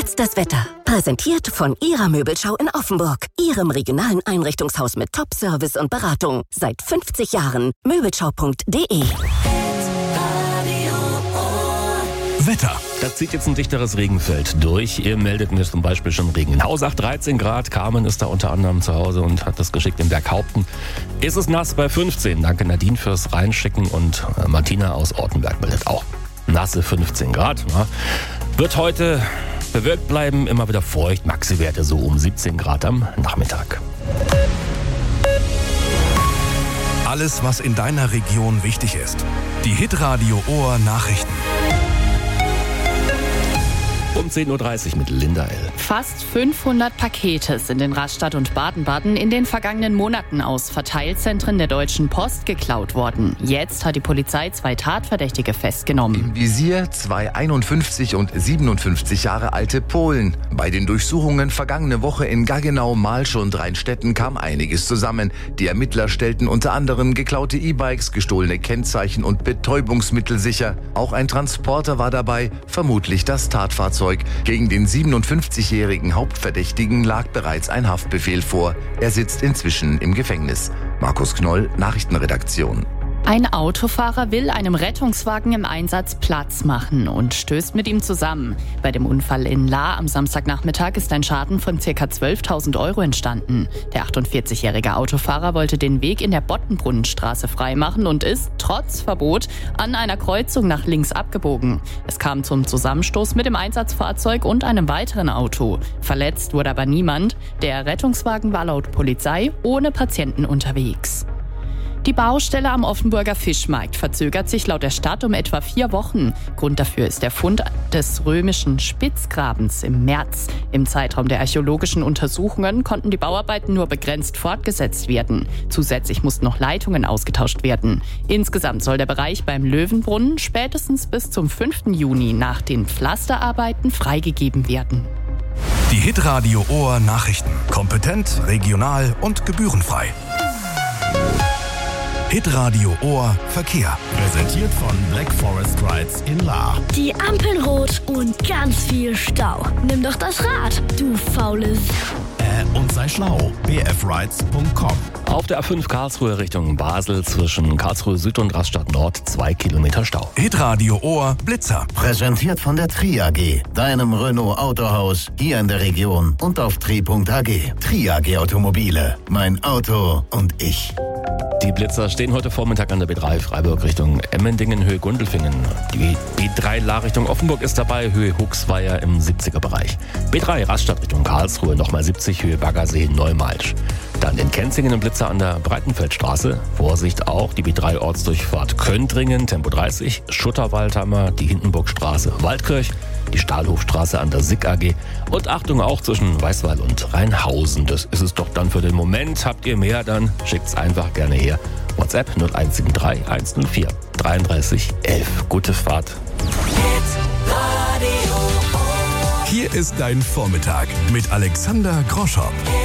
jetzt das Wetter. Präsentiert von Ihrer Möbelschau in Offenburg. Ihrem regionalen Einrichtungshaus mit Top-Service und Beratung. Seit 50 Jahren. Möbelschau.de. Wetter. Da zieht jetzt ein dichteres Regenfeld durch. Ihr meldet mir zum Beispiel schon Regen. In Hausach 13 Grad. Carmen ist da unter anderem zu Hause und hat das geschickt in Berghaupten. Ist es nass bei 15. Danke Nadine fürs Reinschicken und Martina aus Ortenberg meldet auch. Nasse 15 Grad. Ja. Wird heute bewölkt bleiben, immer wieder feucht. Maxi-Werte so um 17 Grad am Nachmittag. Alles, was in deiner Region wichtig ist. Die Hitradio Ohr Nachrichten. Um 10.30 Uhr mit Linda L. Fast 500 Pakete sind in Rastatt und Baden-Baden in den vergangenen Monaten aus Verteilzentren der Deutschen Post geklaut worden. Jetzt hat die Polizei 2 Tatverdächtige festgenommen. Im Visier 2 51 und 57 Jahre alte Polen. Bei den Durchsuchungen vergangene Woche in Gaggenau, Malsch und Rheinstetten kam einiges zusammen. Die Ermittler stellten unter anderem geklaute E-Bikes, gestohlene Kennzeichen und Betäubungsmittel sicher. Auch ein Transporter war dabei, vermutlich das Tatfahrzeug. Gegen den 57-jährigen Hauptverdächtigen lag bereits ein Haftbefehl vor. Er sitzt inzwischen im Gefängnis. Markus Knoll, Nachrichtenredaktion. Ein Autofahrer will einem Rettungswagen im Einsatz Platz machen und stößt mit ihm zusammen. Bei dem Unfall in Lahr am Samstagnachmittag ist ein Schaden von ca. 12.000 Euro entstanden. Der 48-jährige Autofahrer wollte den Weg in der Bottenbrunnenstraße freimachen und ist, trotz Verbot, an einer Kreuzung nach links abgebogen. Es kam zum Zusammenstoß mit dem Einsatzfahrzeug und einem weiteren Auto. Verletzt wurde aber niemand. Der Rettungswagen war laut Polizei ohne Patienten unterwegs. Die Baustelle am Offenburger Fischmarkt verzögert sich laut der Stadt um etwa 4 Wochen. Grund dafür ist der Fund des römischen Spitzgrabens im März. Im Zeitraum der archäologischen Untersuchungen konnten die Bauarbeiten nur begrenzt fortgesetzt werden. Zusätzlich mussten noch Leitungen ausgetauscht werden. Insgesamt soll der Bereich beim Löwenbrunnen spätestens bis zum 5. Juni nach den Pflasterarbeiten freigegeben werden. Die Hitradio Ohr Nachrichten. Kompetent, regional und gebührenfrei. Hitradio Ohr Verkehr. Präsentiert von Black Forest Rides in Lahr. Die Ampeln rot und ganz viel Stau. Nimm doch das Rad, du faules. Und sei schlau. bfrides.com. Auf der A5 Karlsruhe Richtung Basel zwischen Karlsruhe Süd und Rastatt Nord 2 Kilometer Stau. Hitradio Ohr Blitzer. Präsentiert von der Tri-AG, deinem Renault Autohaus hier in der Region und auf tri.ag. Tri-AG Automobile, mein Auto und ich. Die Blitzer stehen heute Vormittag an der B3 Freiburg Richtung Emmendingen, Höhe Gundelfingen. Die B3 Lahr Richtung Offenburg ist dabei, Höhe Huxweier im 70er-Bereich. B3 Rastatt Richtung Karlsruhe, nochmal 70, Höhe Baggersee, Neumalsch. Dann in Kenzingen im Blitzer an der Breitenfeldstraße. Vorsicht auch, die B3 Ortsdurchfahrt Köntringen, Tempo 30, Schutterwaldhammer, die Hindenburgstraße, Waldkirch, die Stahlhofstraße an der SICK AG und Achtung auch zwischen Weißweiler und Rheinhausen. Das ist es doch dann für den Moment. Habt ihr mehr, dann schickt's einfach gerne her. WhatsApp 0173 104 33 11. Gute Fahrt. Hier ist dein Vormittag mit Alexander Groschow.